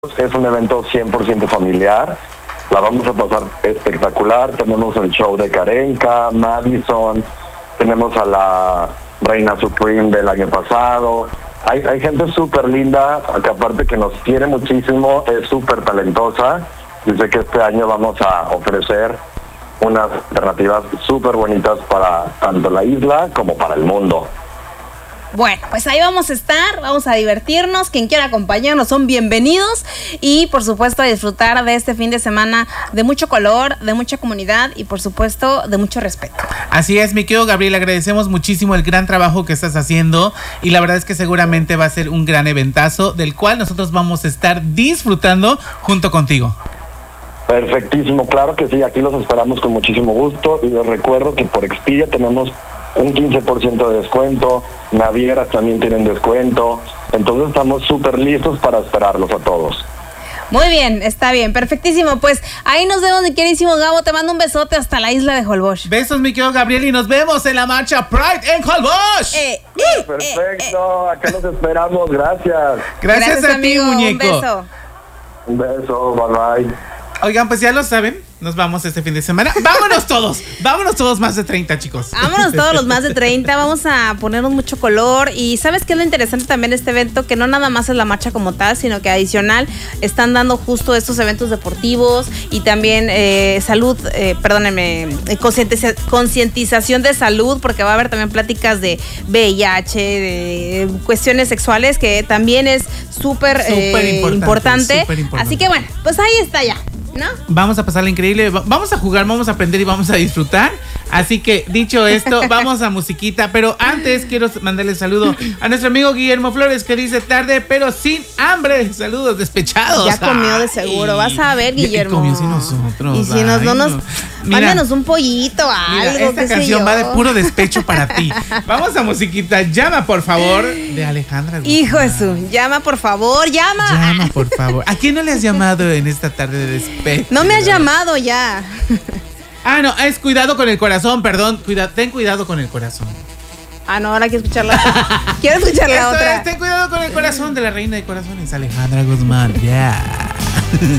Es un evento 100% familiar. La vamos a pasar espectacular. Tenemos el show de Karenka, Madison, tenemos a la Reina Supreme del año pasado. Hay gente súper linda, que aparte que nos quiere muchísimo, es súper talentosa. Dice que este año vamos a ofrecer unas alternativas súper bonitas para tanto la isla como para el mundo. Bueno, pues ahí vamos a estar, vamos a divertirnos, quien quiera acompañarnos son bienvenidos y por supuesto a disfrutar de este fin de semana de mucho color, de mucha comunidad y por supuesto de mucho respeto. Así es, mi querido Gabriel, agradecemos muchísimo el gran trabajo que estás haciendo y la verdad es que seguramente va a ser un gran eventazo del cual nosotros vamos a estar disfrutando junto contigo. Perfectísimo, claro que sí, aquí los esperamos con muchísimo gusto y les recuerdo que por Expedia tenemos un 15% de descuento, navieras también tienen descuento, entonces estamos súper listos para esperarlos a todos. Muy bien, está bien, perfectísimo, pues ahí nos vemos, mi queridísimo Gabo, te mando un besote hasta la isla de Holbox. Besos, mi querido Gabriel, y nos vemos en la marcha Pride en Holbox. Perfecto, acá los esperamos, gracias. Gracias a amigo, ti, muñeco. un beso. Un beso, bye bye. Oigan, pues ya lo saben, nos vamos este fin de semana. Vámonos todos más de 30, chicos. Vámonos todos los más de 30, vamos a ponernos mucho color y ¿sabes qué es lo interesante también de este evento? Que no nada más es la marcha como tal, sino que adicional están dando justo estos eventos deportivos y también concientización de salud, porque va a haber también pláticas de VIH, de cuestiones sexuales, que también es súper importante. Así que bueno, pues ahí está ya, ¿no? Vamos a pasarla increíble, vamos a jugar, vamos a aprender y vamos a disfrutar. Así que, dicho esto, vamos a musiquita. Pero antes quiero mandarle saludo a nuestro amigo Guillermo Flores, que dice tarde pero sin hambre. Saludos despechados. Ya comió de seguro, vas a ver, Guillermo. Comió sin nosotros. Y si mándanos un pollito, algo. Mira, esta canción va de puro despecho para ti. Vamos a musiquita. Llama, por favor, de Alejandra Guzmán. Hijo de su, llama, por favor, llama. Llama, por favor. ¿A quién no le has llamado en esta tarde de despecho? No me has llamado ya. Ah, no, es cuidado con el corazón, perdón. Ten cuidado con el corazón. Ah, no, ahora quiero escucharla. Quiero escuchar la otra. Ten cuidado con el corazón de la reina de corazones, Alejandra Guzmán. Ya.